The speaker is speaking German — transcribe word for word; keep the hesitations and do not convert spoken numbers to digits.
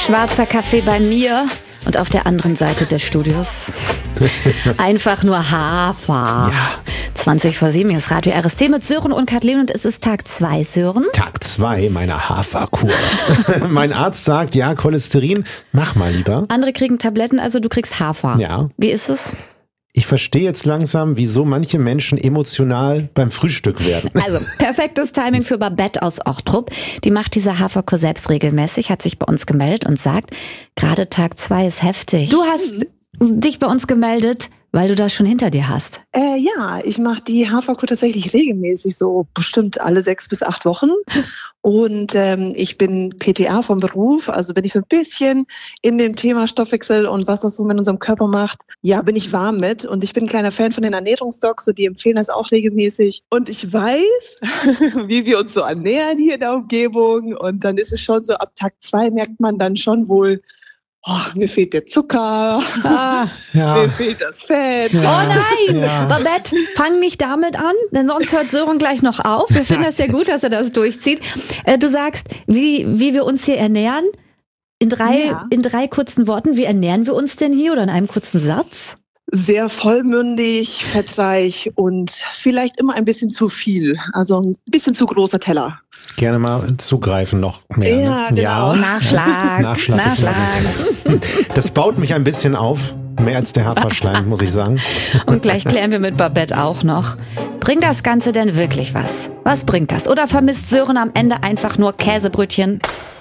Schwarzer Kaffee bei mir und auf der anderen Seite des Studios einfach nur Hafer. Ja. zwanzig vor sieben, hier ist Radio R S T mit Sören und Kathleen und es ist Tag zwei, Sören. Tag zwei meiner Haferkur. Mein Arzt sagt, ja, Cholesterin, mach mal lieber. Andere kriegen Tabletten, also du kriegst Hafer. Ja. Wie ist es? Ich verstehe jetzt langsam, wieso manche Menschen emotional beim Frühstück werden. Also, perfektes Timing für Babette aus Ochtrup. Die macht diese Haferkur selbst regelmäßig, hat sich bei uns gemeldet und sagt, gerade Tag zwei ist heftig. Du hast dich bei uns gemeldet, weil du das schon hinter dir hast. Äh, ja, ich mache die Haferkur tatsächlich regelmäßig, so bestimmt alle sechs bis acht Wochen. Und ähm, ich bin P T A vom Beruf, also bin ich so ein bisschen in dem Thema Stoffwechsel und was das so mit unserem Körper macht. Ja, bin ich warm mit. Und ich bin ein kleiner Fan von den Ernährungsdocs, so die empfehlen das auch regelmäßig. Und ich weiß, wie wir uns so ernähren hier in der Umgebung. Und dann ist es schon so, ab Tag zwei merkt man dann schon wohl, oh, mir fehlt der Zucker, Ah. Ja. mir fehlt das Fett. Ja. Oh nein, Ja. Babette, fang nicht damit an, denn sonst hört Sören gleich noch auf. Wir finden das ja gut, dass er das durchzieht. Äh, Du sagst, wie, wie wir uns hier ernähren. In drei, Ja. in drei kurzen Worten, wie ernähren wir uns denn hier oder in einem kurzen Satz? Sehr vollmündig, fettreich und vielleicht immer ein bisschen zu viel. Also ein bisschen zu großer Teller. Gerne mal zugreifen noch mehr. Ja, ne? genau. Nachschlag, Nachschlag ist Nachschlag. Das baut mich ein bisschen auf. Mehr als der Haferschleim, muss ich sagen. Und gleich klären wir mit Babette auch noch. Bringt das Ganze denn wirklich was? Was bringt das? Oder vermisst Sören am Ende einfach nur Käsebrötchen?